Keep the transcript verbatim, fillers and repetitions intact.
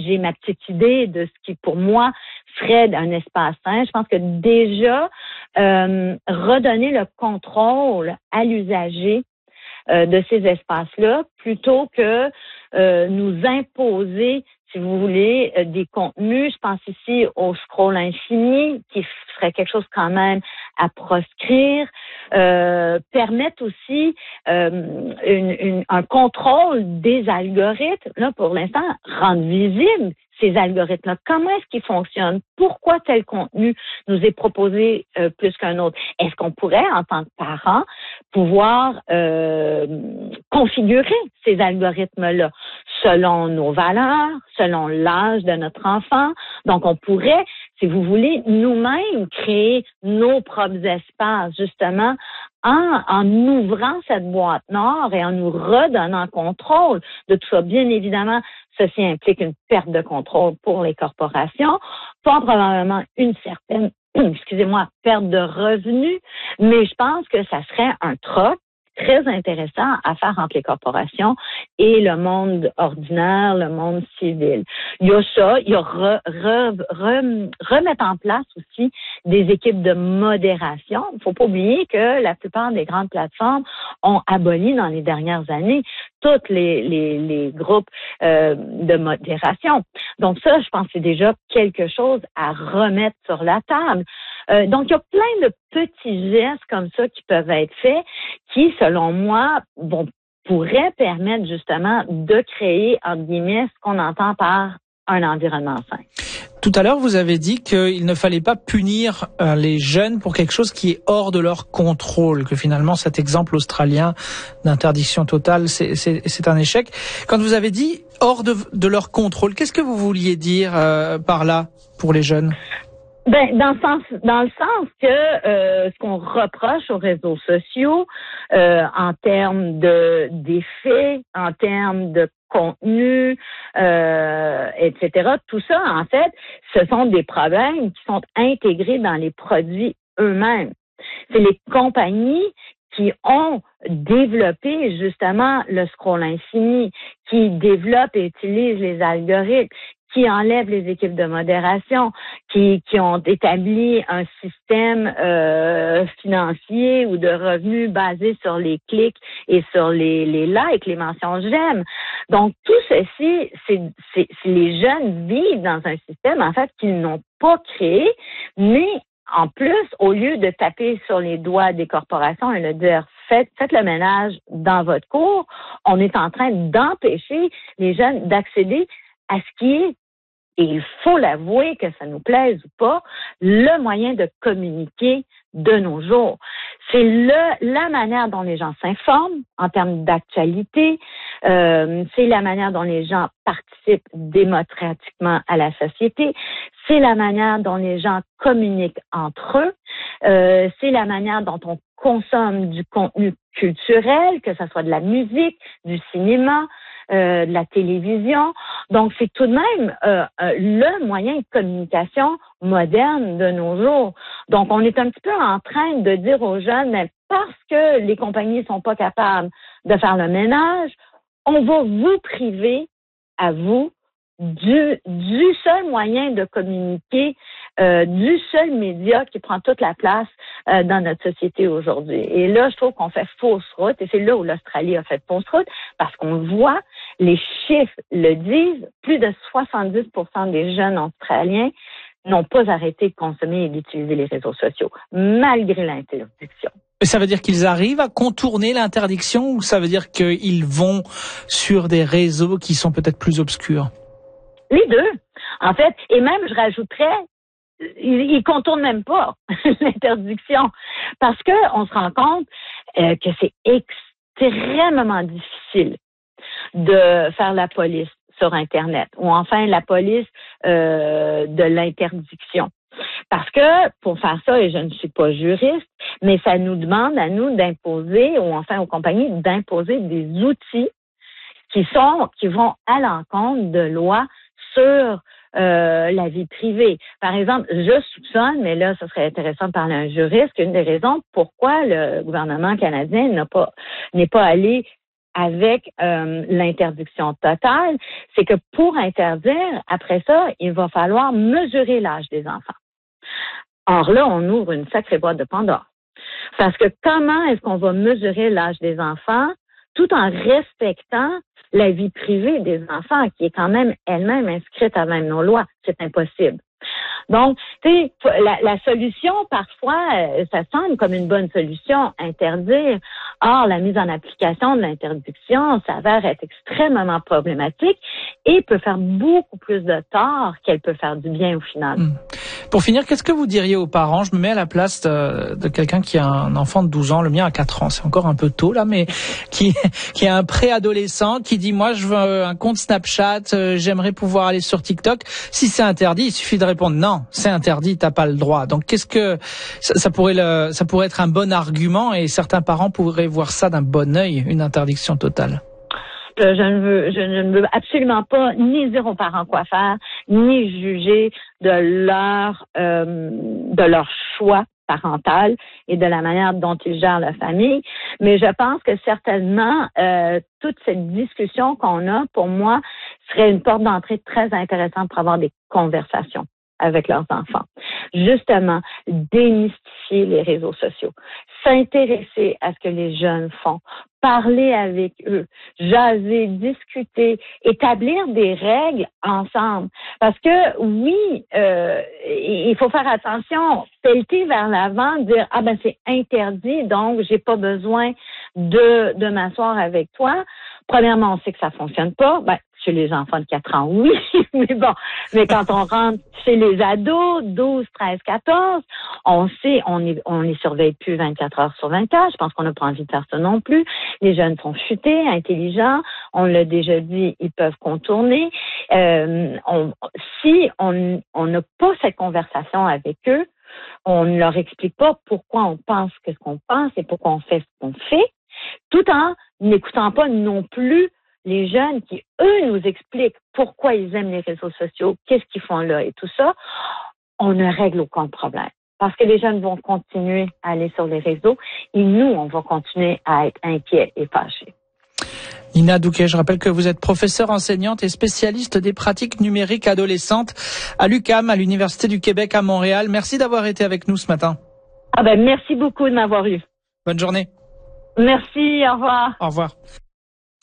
j'ai ma petite idée de ce qui, pour moi, serait un espace sain. Je pense que déjà, euh, redonner le contrôle à l'usager euh, de ces espaces-là, plutôt que euh, nous imposer, si vous voulez, euh, des contenus. Je pense ici au scroll infini, qui serait quelque chose quand même à proscrire. Euh, permettre aussi euh, une, une, un contrôle des algorithmes. Là, pour l'instant, rendre visibles ces algorithmes-là. Comment est-ce qu'ils fonctionnent? Pourquoi tel contenu nous est proposé euh, plus qu'un autre? Est-ce qu'on pourrait, en tant que parent, pouvoir euh, configurer ces algorithmes-là selon nos valeurs, selon l'âge de notre enfant? Donc, on pourrait, si vous voulez, nous-mêmes créer nos propres espaces, justement, en, en ouvrant cette boîte noire et en nous redonnant contrôle de tout ça. Bien évidemment, ceci implique une perte de contrôle pour les corporations, pas probablement une certaine, excusez-moi, perte de revenus, mais je pense que ça serait un troc très intéressant à faire entre les corporations et le monde ordinaire, le monde civil. Il y a ça, il y a re, re, re, remettre en place aussi des équipes de modération. Il ne faut pas oublier que la plupart des grandes plateformes ont aboli dans les dernières années tous les, les, les groupes euh, de modération. Donc ça, je pense que c'est déjà quelque chose à remettre sur la table. Euh, donc, il y a plein de petits gestes comme ça qui peuvent être faits qui, selon moi, vont, pourraient permettre justement de créer, entre guillemets, ce qu'on entend par un environnement sain. Tout à l'heure, vous avez dit qu'il ne fallait pas punir euh, les jeunes pour quelque chose qui est hors de leur contrôle, que finalement cet exemple australien d'interdiction totale, c'est, c'est, c'est un échec. Quand vous avez dit hors de, de leur contrôle, qu'est-ce que vous vouliez dire euh, par là pour les jeunes? Ben, dans le sens, dans le sens que euh, ce qu'on reproche aux réseaux sociaux, euh, en termes de d'effets, en termes de contenu, euh, et cetera. Tout ça, en fait, ce sont des problèmes qui sont intégrés dans les produits eux-mêmes. C'est les compagnies qui ont développé justement le scroll infini, qui développent et utilisent les algorithmes, qui enlèvent les équipes de modération, qui, qui ont établi un système euh, financier ou de revenus basé sur les clics et sur les, les likes, les mentions j'aime. Donc, tout ceci, c'est, c'est, c'est les jeunes vivent dans un système, en fait, qu'ils n'ont pas créé, mais en plus, au lieu de taper sur les doigts des corporations et de dire faites, faites le ménage dans votre cour, on est en train d'empêcher les jeunes d'accéder à ce qui est, et il faut l'avouer que ça nous plaise ou pas, le moyen de communiquer de nos jours. C'est le, la manière dont les gens s'informent en termes d'actualité, euh, c'est la manière dont les gens participent démocratiquement à la société, c'est la manière dont les gens communiquent entre eux, euh, c'est la manière dont on consomme du contenu culturel, que ce soit de la musique, du cinéma, euh, de la télévision. Donc, c'est tout de même euh, euh, le moyen de communication moderne de nos jours. Donc, on est un petit peu en train de dire aux jeunes, mais parce que les compagnies sont pas capables de faire le ménage, on va vous priver à vous du, du seul moyen de communiquer, euh, du seul média qui prend toute la place euh, dans notre société aujourd'hui. Et là, je trouve qu'on fait fausse route, et c'est là où l'Australie a fait fausse route, parce qu'on voit, les chiffres le disent, plus de soixante-dix pour cent des jeunes Australiens n'ont pas arrêté de consommer et d'utiliser les réseaux sociaux, malgré l'interdiction. Ça veut dire qu'ils arrivent à contourner l'interdiction, ou ça veut dire qu'ils vont sur des réseaux qui sont peut-être plus obscurs? Les deux, en fait. Et même, je rajouterais, ils, ils contournent même pas l'interdiction, parce que on se rend compte euh, que c'est extrêmement difficile de faire la police sur Internet, ou enfin la police euh, de l'interdiction. Parce que, pour faire ça, et je ne suis pas juriste, mais ça nous demande à nous d'imposer, ou enfin aux compagnies, d'imposer des outils qui sont, qui vont à l'encontre de lois sur euh, la vie privée. Par exemple, je soupçonne, mais là, ce serait intéressant de parler à un juriste, qu'une des raisons pourquoi le gouvernement canadien n'a pas, n'est pas allé avec euh, l'interdiction totale, c'est que pour interdire, après ça, il va falloir mesurer l'âge des enfants. Or là, on ouvre une sacrée boîte de Pandore. Parce que comment est-ce qu'on va mesurer l'âge des enfants tout en respectant la vie privée des enfants, qui est quand même elle-même inscrite à même nos lois? C'est impossible. Donc, tu sais, la, la solution, parfois, euh, ça semble comme une bonne solution, interdire. Or, la mise en application de l'interdiction s'avère être extrêmement problématique et peut faire beaucoup plus de tort qu'elle peut faire du bien au final. Mmh. Pour finir, qu'est-ce que vous diriez aux parents? Je me mets à la place de, de quelqu'un qui a un enfant de douze ans, le mien a quatre ans, c'est encore un peu tôt là, mais qui, qui a un préadolescent qui dit « moi je veux un compte Snapchat, euh, j'aimerais pouvoir aller sur TikTok ». Si c'est interdit, il suffit de répondre « non, c'est interdit, t'as pas le droit ». Donc qu'est-ce que ça, ça pourrait le, ça pourrait être un bon argument et certains parents pourraient voir ça d'un bon œil, une interdiction totale. Je ne veux, je ne veux absolument pas ni dire aux parents quoi faire, ni juger de leur, euh, de leur choix parental et de la manière dont ils gèrent la famille. Mais je pense que certainement, euh, toute cette discussion qu'on a, pour moi, serait une porte d'entrée très intéressante pour avoir des conversations avec leurs enfants. Justement, démystifier les réseaux sociaux, s'intéresser à ce que les jeunes font, parler avec eux, jaser, discuter, établir des règles ensemble. Parce que oui, euh, il faut faire attention, pelleter vers l'avant, dire ah ben c'est interdit, donc j'ai pas besoin de de m'asseoir avec toi. Premièrement, on sait que ça fonctionne pas. Ben, chez les enfants de quatre ans, oui, mais bon, mais quand on rentre chez les ados, douze, treize, quatorze, on sait, on est, on les surveille plus vingt-quatre heures sur vingt-quatre. Je pense qu'on n'a pas envie de faire ça non plus. Les jeunes sont futés, intelligents. On l'a déjà dit, ils peuvent contourner. Euh, on, si on on n'a pas cette conversation avec eux, on ne leur explique pas pourquoi on pense ce qu'on pense et pourquoi on fait ce qu'on fait, tout en n'écoutant pas non plus les jeunes qui, eux, nous expliquent pourquoi ils aiment les réseaux sociaux, qu'est-ce qu'ils font là et tout ça, on ne règle aucun problème. Parce que les jeunes vont continuer à aller sur les réseaux et nous, on va continuer à être inquiets et fâchés. Nina Douquet, je rappelle que vous êtes professeure enseignante et spécialiste des pratiques numériques adolescentes à l'U Q A M, à l'Université du Québec à Montréal. Merci d'avoir été avec nous ce matin. Ah ben, merci beaucoup de m'avoir eu. Bonne journée. Merci, au revoir. Au revoir.